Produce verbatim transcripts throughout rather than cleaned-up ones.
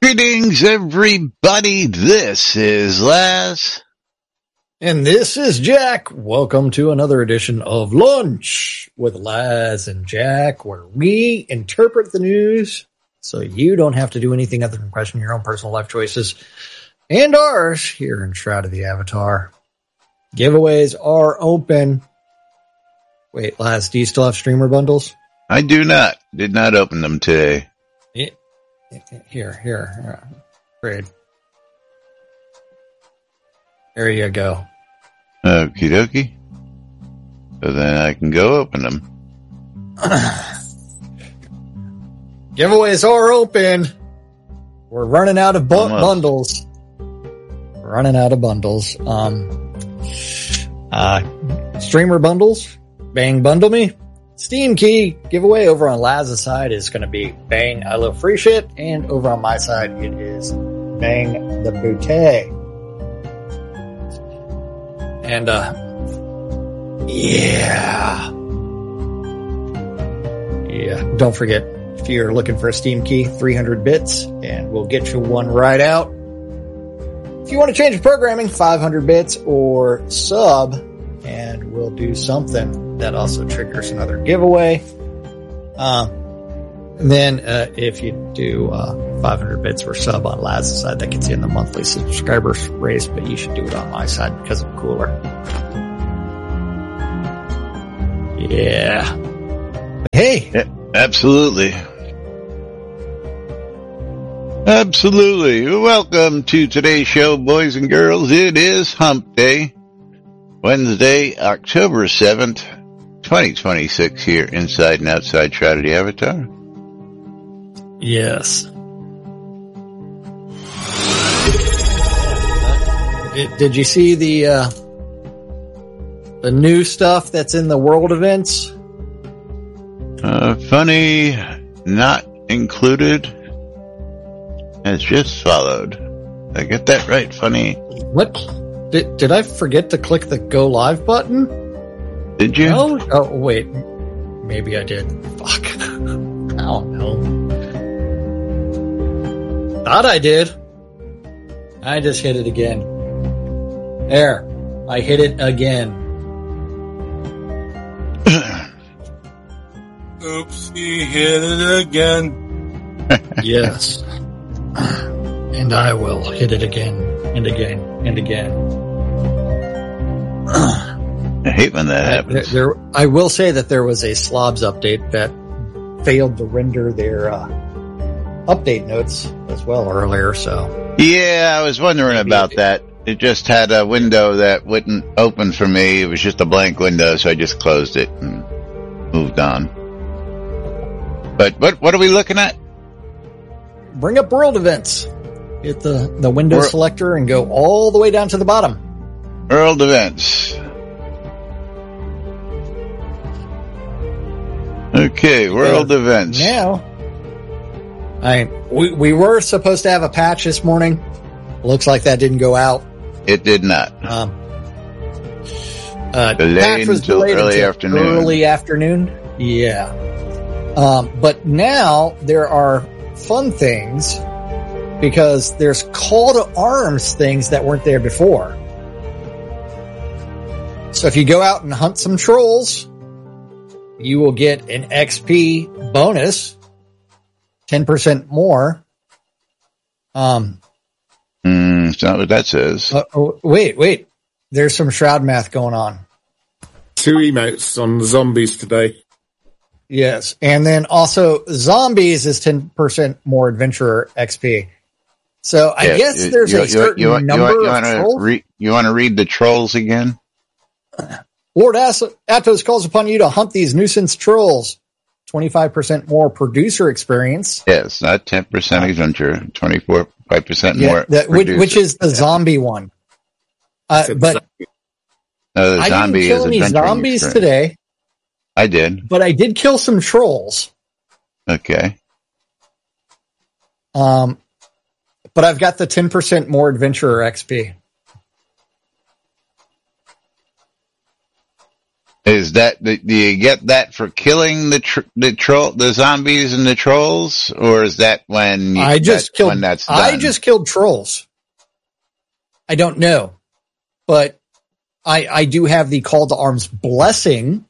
Greetings, everybody. This is Laz. And this is Jack. Welcome to another edition of Lunch with Laz and Jack, where we interpret the news so you don't have to do anything other than question your own personal life choices and ours here in Shroud of the Avatar. Giveaways are open. Wait, Laz, do you still have streamer bundles? I do not. Did not open them today. Yeah. Here, here, here. Great. There you go. Okie dokie. So then I can go open them. Giveaways are open. We're running out of bu- bundles. We're running out of bundles. Um, uh, streamer bundles. Bang Bundle Me. Steam Key giveaway over on Laz's side is going to be Bang I Love Free Shit, and over on my side it is Bang the Bouquet. And uh yeah. Yeah, don't forget, if you're looking for a Steam Key, three hundred bits, and we'll get you one right out. If you want to change the programming, five hundred bits or sub, and we'll do something. That also triggers another giveaway. Um, and then uh, if you do uh, five hundred bits or sub on Laz's side, that gets you in the monthly subscribers race, but you should do it on my side because I'm cooler. Yeah. Hey. Yeah, absolutely. Absolutely. Welcome to today's show, boys and girls. It is Hump Day, Wednesday, October seventh. twenty twenty-six here inside and outside Shroud of the Avatar. Yes. Did, did you see the uh, the new stuff that's in the world events? Uh, funny, not included, as just followed. Did I get that right? Funny. What? Did, did I forget to click the go live button? Did you? No? Oh, wait. Maybe I did. Fuck. I don't know. Thought I did. I just hit it again. There. I hit it again. Oops, he hit it again. Yes. And I will hit it again and again and again. I hate when that happens. There, there, I will say that there was a Slobs update that failed to render their uh, update notes as well earlier, so. Yeah, I was wondering Maybe about it that. It just had a window that wouldn't open for me. It was just a blank window, so I just closed it and moved on. But what what are we looking at? Bring up world events. Hit the, the window World. selector and go all the way down to the bottom. World events. Okay, world uh, events. Now, I we we were supposed to have a patch this morning. Looks like that didn't go out. It did not. Um, uh, delayed patch was until delayed early until afternoon. Early afternoon. Yeah. Um, but now there are fun things because there's call to arms things that weren't there before. So if you go out and hunt some trolls, you will get an X P bonus, ten percent more. Um, mm, it's not what that says. Uh, oh, wait, wait. There's some Shroud math going on. Two emotes on zombies today. Yes. And then also zombies is ten percent more adventurer X P. So I yeah, guess you, there's you, a certain you, you, number you, you of trolls. Re- you want to read the trolls again? Lord Atos calls upon you to hunt these nuisance trolls. twenty-five percent more producer experience. Yes, not ten percent adventure, twenty-four, five percent yeah, more. That, which, which is the zombie one. Uh, but no, the I zombie didn't kill any zombies experience. today. I did. But I did kill some trolls. Okay. Um, but I've got the ten percent more adventurer X P. Is that, do you get that for killing the tr- the troll, the zombies and the trolls, or is that when you, I just that, killed, when that's done? I just killed trolls. I don't know, but I, I do have the call to arms blessing.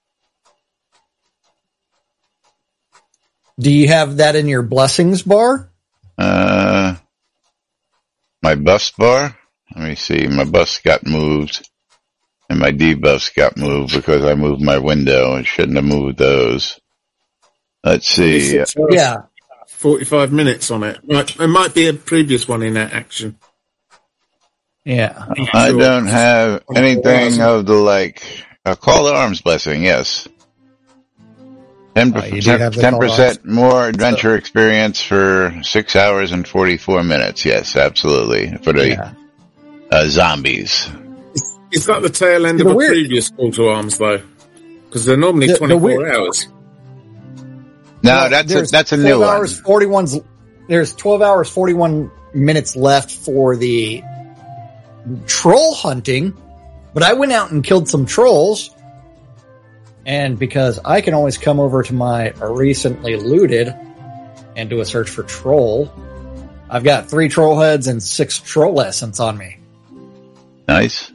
Do you have that in your blessings bar? Uh, my buffs bar? Let me see. My buffs got moved. And my debuffs got moved because I moved my window. I shouldn't have moved those. Let's see. Yeah. forty-five minutes on it. Right. There might be a previous one in that action. Yeah. I Sure. don't have anything of the like, a call to arms blessing, yes. ten Oh, you do have the ten call to percent arms. more adventure experience for six hours and forty-four minutes. Yes, absolutely. For the Yeah. uh, zombies. Is that the tail end The of a weird- previous call to arms, though? Because they're normally The- the twenty-four weird- hours. No, Well, that's a, there's that's a twelve new one. hours, forty-one's, there's twelve hours, forty-one minutes left for the troll hunting, but I went out and killed some trolls. And because I can always come over to my recently looted and do a search for troll, I've got three troll heads and six troll essence on me. Nice.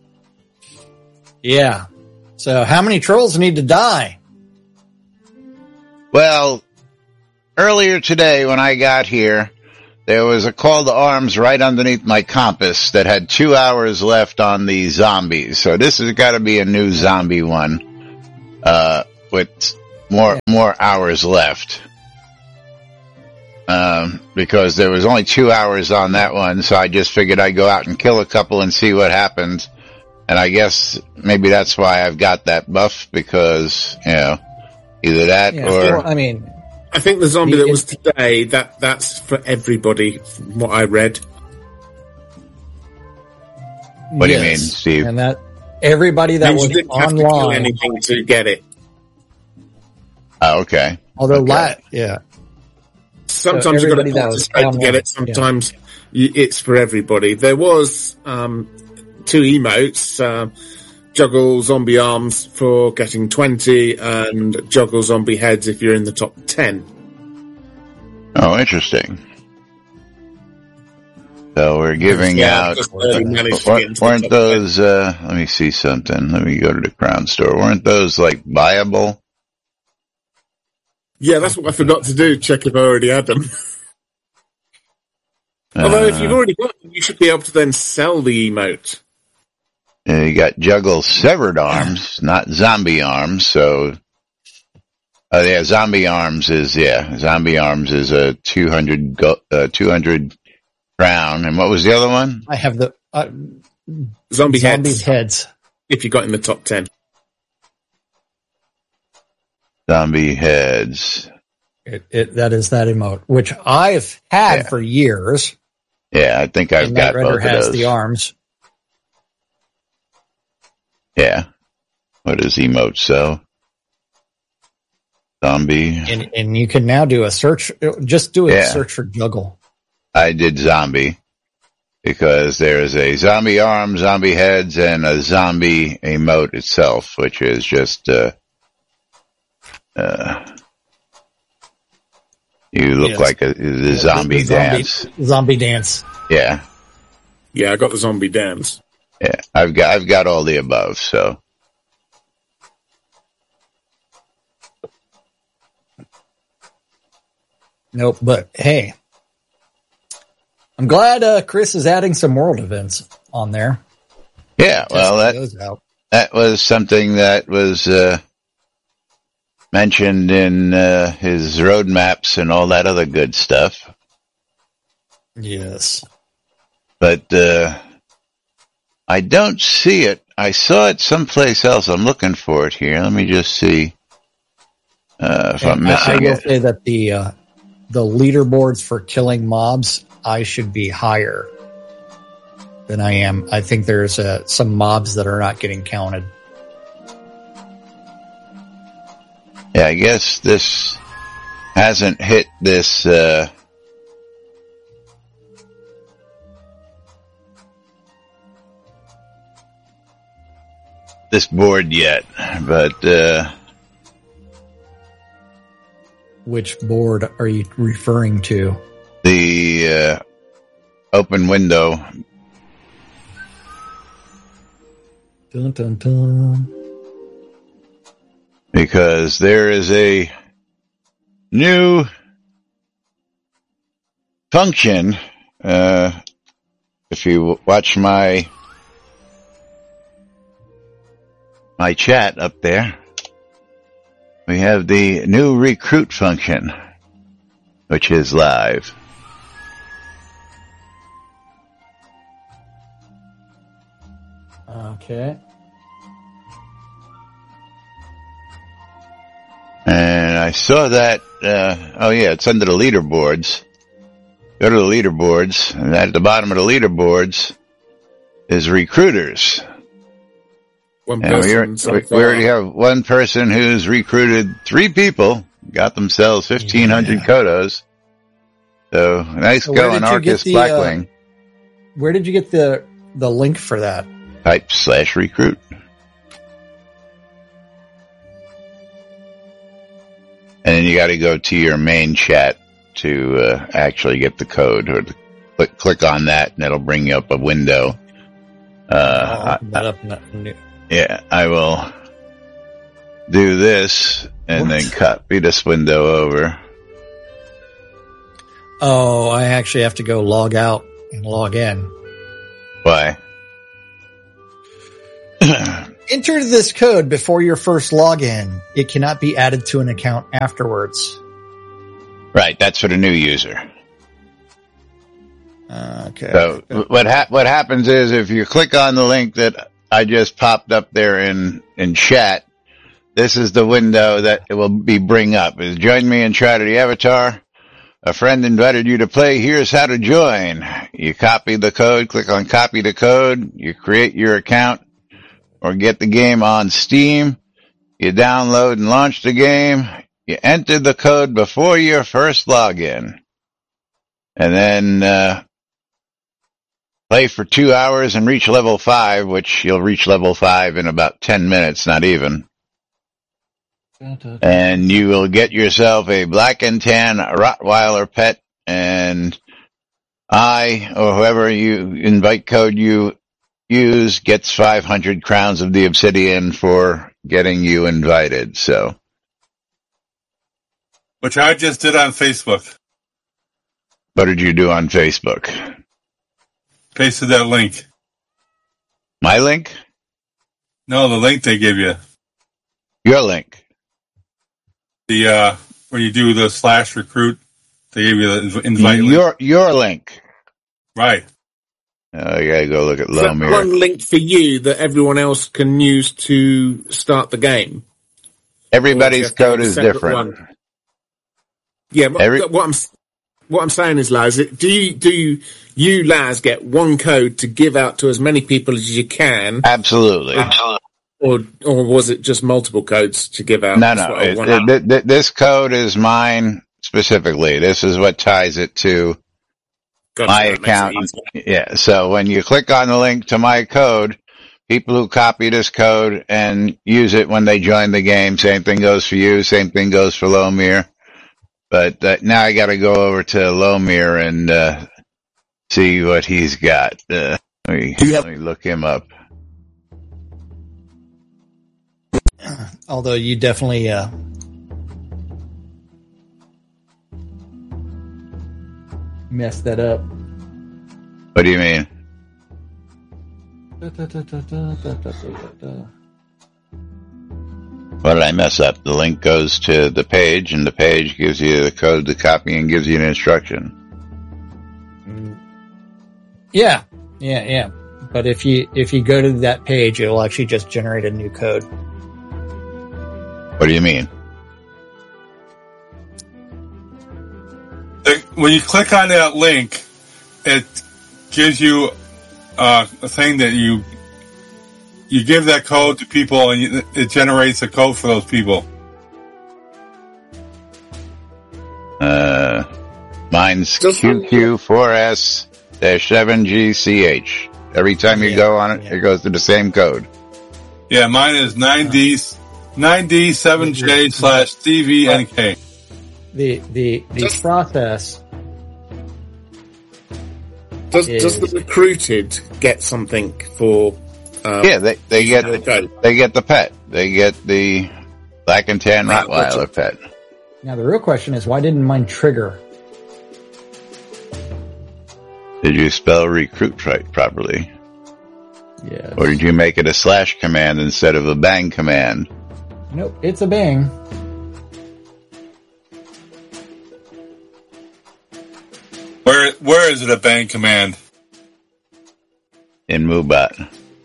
Yeah. So how many trolls need to die? Well, earlier today when I got here, there was a call to arms right underneath my compass that had two hours left on the zombies. So this has got to be a new zombie one, uh, with more, Yeah. more hours left. Um, because there was only two hours on that one, so I just figured I'd go out and kill a couple and see what happens. And I guess maybe that's why I've got that buff, because, you know, either that Yeah, or... well, I mean, I think the zombie The- that was today, that that's for everybody, from what I read. What do you mean, yes. Steve? And that everybody that Means was you didn't have to kill online, anything to get it. Oh, okay. although Okay. la- yeah, Sometimes you've got to everybody that was participate to get online, it. Sometimes you, it's for everybody. There was um, two emotes, uh, juggle zombie arms for getting twenty and juggle zombie heads if you're in the top ten. Oh, interesting. So we're giving Yeah, out, just barely managed to get into the weren't top those, uh, let me see something. Let me go to the Crown Store. Weren't those like buyable? Yeah, that's what I forgot to do, check if I already had them. Although if you've Uh, already got them, you should be able to then sell the emote. yeah, you got juggle severed arms, not zombie arms. So, oh yeah, zombie arms is, yeah, zombie arms is a two hundred, go, uh, two hundred crown. And what was the other one? I have the uh, Zombie zombies heads, heads. if you got in the top ten. Zombie heads. It, it, that is that emote, which I've had Yeah. for years. Yeah, I think I've And got Knight Rider both of has those. the arms. Yeah. What does emote sell? Zombie. And, and you can now do a search, just do a Yeah. search for juggle. I did zombie because there is a zombie arm, zombie heads, and a zombie emote itself, which is just, uh, uh, you look Yes. like a, the zombie The zombie- dance. Zombie dance. Yeah. Yeah, I got the zombie dance. Yeah. I've got, I've got all the above. So Nope, but hey, I'm glad uh, Chris is adding some world events on there. yeah, well, that, Testing those out. that was something that was, uh, mentioned in, uh, his roadmaps and all that other good stuff. Yes. But uh I don't see it. I saw it someplace else. I'm looking for it here. Let me just see uh, if I'm And I, I missing will it. say that the uh, the leaderboards for killing mobs, I should be higher than I am. I think there's uh, some mobs that are not getting counted. Yeah, I guess this hasn't hit this. Uh, this board yet, but uh, which board are you referring to? The uh, open window. Dun, dun, dun. Because there is a new function. Uh, if you watch my my chat up there, we have the new recruit function, which is live. Okay. And I saw that, uh, oh yeah, it's under the leaderboards. Go to the leaderboards, and at the bottom of the leaderboards is recruiters. One and we, person so we, we already have one person who's recruited three people, got themselves fifteen hundred yeah. Kodos. So, nice so going, Arcus the, Blackwing. Uh, where did you get the, the link for that? Type slash recruit. And then you got to go to your main chat to uh, actually get the code, or to click, click on that, and it'll bring you up a window. Uh, oh, I, up, not new. Yeah, I will do this and what? then copy this window over. Oh, I actually have to go log out and log in. Why? Enter this code before your first login. It cannot be added to an account afterwards. Right, that's for the new user. Uh, okay. So what ha- what happens is if you click on the link that I just popped up there in, in chat, this is the window that it will be bring up. Is join me and try to the avatar. A friend invited you to play. Here's how to join. You copy the code, click on copy the code, you create your account, or get the game on Steam. You download and launch the game. You enter the code before your first login. And then uh play for two hours and reach level five, which you'll reach level five in about ten minutes, not even. And you will get yourself a black and tan Rottweiler pet, and I, or whoever you invite code you use, gets five hundred crowns of the obsidian for getting you invited, so. Which I just did on Facebook. What did you do on Facebook? Pasted that link. My link? No, the link they give you. Your link. The, uh, where you do the slash recruit, they give you the invite link. Your, your link. Right. Oh, I gotta go look at Is Lomir. One link for you that everyone else can use to start the game. Everybody's code is different. One? Yeah, Every- what I'm what I'm saying is, Laz, do you do you, you Laz get one code to give out to as many people as you can? Absolutely. Or, or or was it just multiple codes to give out? No, no. It, it, it, this code is mine specifically. This is what ties it to Got my it, account. Yeah. So when you click on the link to my code, people who copy this code and use it when they join the game, same thing goes for you. Same thing goes for Lomir. But uh, now I got to go over to Lomir and uh, see what he's got. Uh, let me, Do you have- let me look him up. Although you definitely uh, messed that up. What do you mean? Da, da, da, da, da, da, da, da. What did I mess up? The link goes to the page, and the page gives you the code to copy and gives you an instruction. Yeah, yeah, yeah. But if you if you go to that page, it'll actually just generate a new code. What do you mean? When you click on that link, it gives you uh, a thing that you you give that code to people, and you, it generates a code for those people. Uh, mine's Q Q four S seven G C H. Every time you yeah, go on it, yeah. it goes to the same code. Yeah, mine is nine D nine D seven J slash D V N K. The the the Just- process. Does is- does the recruited get something for? Um, Yeah, they, they get, okay. they get the pet. They get the black and tan Ah, Rottweiler gotcha. pet. Now the real question is, why didn't mine trigger? Did you spell recruit right properly? Yes. Or did you make it a slash command instead of a bang command? Nope, it's a bang. Where where is it a bang command? In MooBot.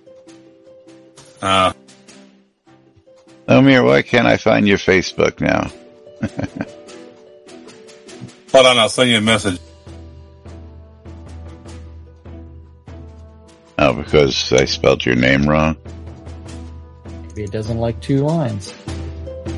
Uh, Omir, why can't I find your Facebook now? hold on, I'll send you a message. Oh, because I spelled your name wrong? Maybe it doesn't like two lines.